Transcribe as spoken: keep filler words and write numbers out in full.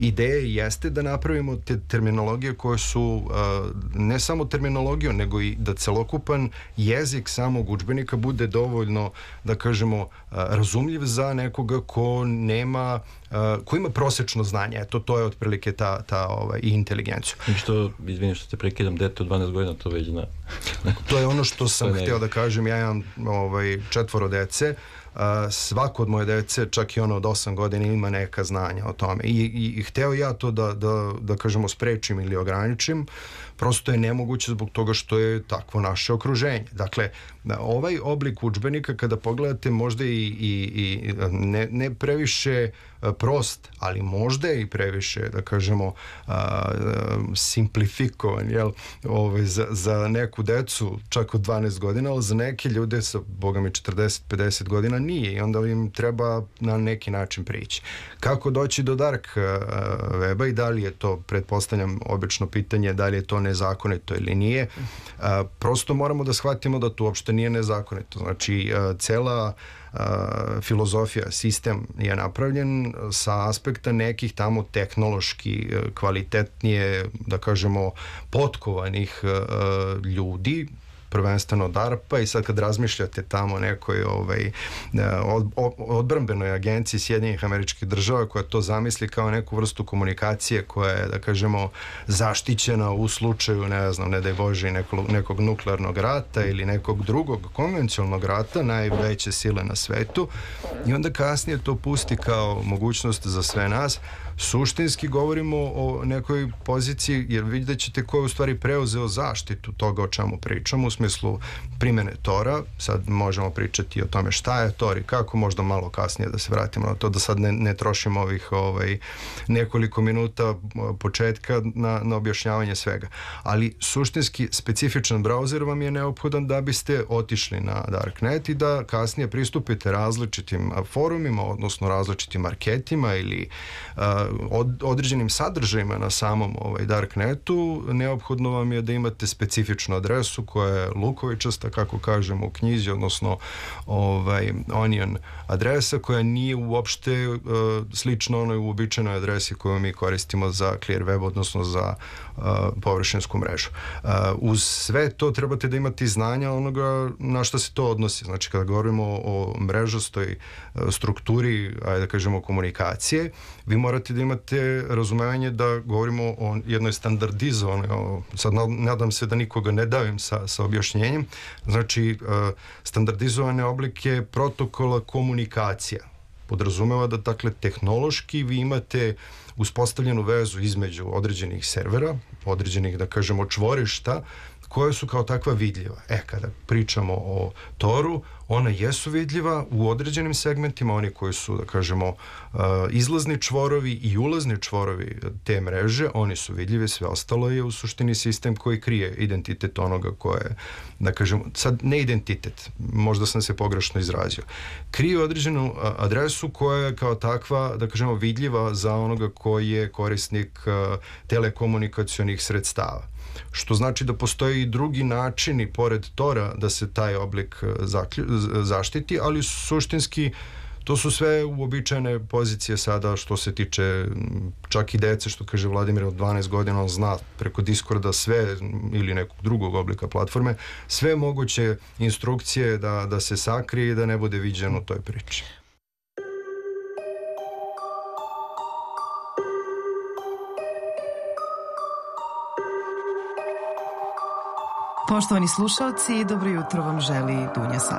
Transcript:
Ideja jeste da napravimo te terminologije koje su uh, ne samo terminologiju, nego i da celokupan jezik samog udžbenika bude dovoljno, da kažemo, uh, razumljiv za nekoga ko nema, uh, ko ima prosečno znanje. Eto, to je otprilike ta, ta ovaj, i inteligenciju. I što, izvinim što te prekidam, dete od dvanaest godina to već zna. To je ono što sam htio da kažem. Ja imam ovaj, četvoro dece. Uh, svako od moje dece, čak i ono od osam godina, ima neka znanja o tome. I, i, i hteo ja to da, da, da kažemo sprečim ili ograničim, prosto je nemoguće zbog toga što je takvo naše okruženje. Dakle, ovaj oblik udžbenika kada pogledate možda i, i, i ne, ne previše prost, ali možda i previše, da kažemo, a, simplifikovan, jel, ovaj, za, za neku decu čak od dvanaest godina, ali za neke ljude sa, boga mi, četrdeset pedeset godina nije i onda im treba na neki način prići. Kako doći do dark weba i da li je to, pretpostavljam, obično pitanje, da li je to nezakonito ili nije, a, prosto moramo da shvatimo da to uopšte nije nezakonito. Znači, a, cela Uh, filozofija, sistem je napravljen sa aspekta nekih tamo tehnološki uh, kvalitetnije, da kažemo, potkovanih uh, ljudi, prvenstveno DARPA, i sad kad razmišljate tamo nekoj ovaj, od, od, odbrambenoj agenciji Sjedinjenih Američkih Država koja to zamisli kao neku vrstu komunikacije koja je, da kažemo, zaštićena u slučaju, ne znam, ne daj Bože, nekog, nekog nuklearnog rata ili nekog drugog konvencionalnog rata, najveće sile na svetu, i onda kasnije to pusti kao mogućnost za sve nas. Suštinski govorimo o nekoj poziciji, jer vidjet ćete ko je u stvari preuzeo zaštitu toga o čemu pričamo, u smislu primjene Tora. Sad možemo pričati o tome šta je Tor i kako, možda malo kasnije da se vratimo na to, da sad ne, ne trošimo ovih ovaj, nekoliko minuta početka na, na objašnjavanje svega. Ali suštinski specifičan browser vam je neophodan da biste otišli na Darknet i da kasnije pristupite različitim forumima, odnosno različitim marketima ili uh, Od, određenim sadržajima na samom ovaj, Darknetu. Neophodno vam je da imate specifičnu adresu koja je lukovičasta, kako kažemo u knjizi, odnosno ovaj, onion adresa, koja nije uopšte uh, slično onoj uobičajenoj adresi koju mi koristimo za clear web, odnosno za uh, površinsku mrežu. Uh, uz sve to trebate da imate znanja onoga na što se to odnosi. Znači, kada govorimo o mrežastoj uh, strukturi, ajde da kažemo, komunikacije, vi morate da imate razumevanje da govorimo o jednoj standardizovanoj, sad nadam se da nikoga ne davim sa, sa objašnjenjem, znači standardizovane oblike protokola komunikacija. Podrazumeva da, dakle, tehnološki vi imate uspostavljenu vezu između određenih servera, određenih, da kažemo, čvorišta, koje su kao takva vidljiva. E, kada pričamo o Toru, ona jesu vidljiva u određenim segmentima, oni koji su, da kažemo, izlazni čvorovi i ulazni čvorovi te mreže, oni su vidljivi, sve ostalo je u suštini sistem koji krije identitet onoga koje, da kažemo, sad ne identitet, možda sam se pogrešno izrazio, krije određenu adresu koja je kao takva, da kažemo, vidljiva za onoga koji je korisnik telekomunikacionih sredstava. Što znači da postoje i drugi načini pored Tora da se taj oblik zaklju, zaštiti, ali suštinski to su sve uobičajene pozicije sada što se tiče čak i dece, što kaže Vladimir od dvanaest godina, on zna preko Discorda sve ili nekog drugog oblika platforme, sve moguće instrukcije da, da se sakrije i da ne bude viđeno u toj priči. Poštovani slušalci, dobro jutro vam želi Dunja Savić.